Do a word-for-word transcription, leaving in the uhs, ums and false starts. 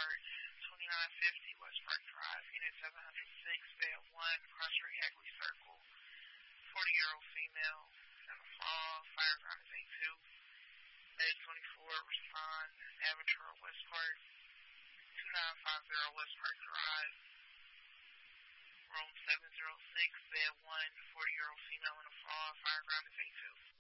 Park, twenty-nine fifty West Park Drive, Unit seven hundred six, Bed one, Crossstreet Hagley Circle. forty-year-old female in a fall, fireground is A two. Med twenty-four, respond, Aventura West Park, twenty-nine fifty West Park Drive, room seven oh six, Bed one, forty-year-old female in a fall, fireground is A two.